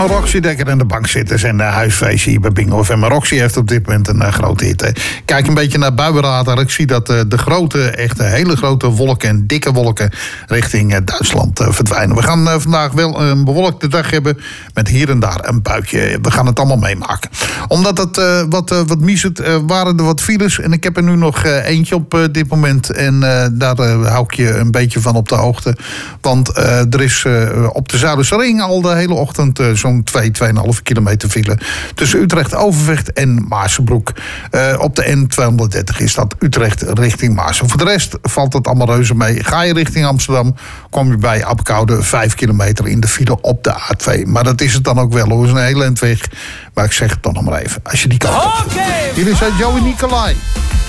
Roxy Dekker en de bankzitters en de huisfeestje hier bij Bingo FM. Roxy heeft op dit moment een grote hit. Kijk een beetje naar buienradar. Ik zie dat de grote, echt hele grote wolken en dikke wolken richting Duitsland verdwijnen. We gaan vandaag wel een bewolkte dag hebben met hier en daar een buitje. We gaan het allemaal meemaken. Omdat het wat miezert, waren er wat files. En ik heb er nu nog eentje op dit moment. En daar hou ik je een beetje van op de hoogte. Want er is op de Zuiderse Ring al de hele ochtend zo'n 2,5 kilometer file tussen Utrecht, Overvecht en Maarssenbroek. Op de N230 is dat Utrecht richting Maarsen. Voor de rest valt het allemaal reuze mee. Ga je richting Amsterdam, kom je bij Apkoude 5 kilometer in de file op de A2. Maar dat is het dan ook wel hoor, is een hele eind weg. Maar ik zeg het dan nog maar even, als je die kant op. Hier is Joey Nicolai.